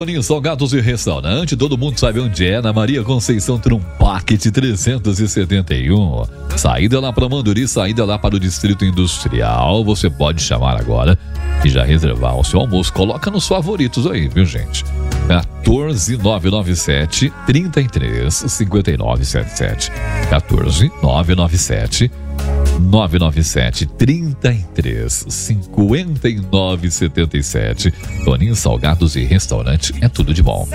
Toninho Salgados e Restaurante, todo mundo sabe onde é, na Maria Conceição Trumpact 371. Saída lá para Manduri, saída lá para o Distrito Industrial. Você pode chamar agora e já reservar o seu almoço. Coloca nos favoritos aí, viu, gente? 14997 33 5977. 14997 33 5977. Toninho Salgados e Restaurante, é tudo de bom.